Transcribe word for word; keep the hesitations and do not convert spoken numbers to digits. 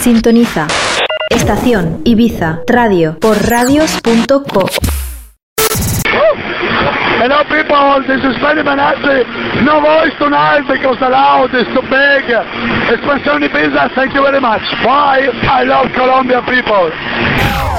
Sintoniza Estación Ibiza Radio por radios punto co. Hello people, this is Freddy Manazzi. No voice tonight because the loud is too big. Espansione Ibiza, thank you very much. Bye, I love Colombia people.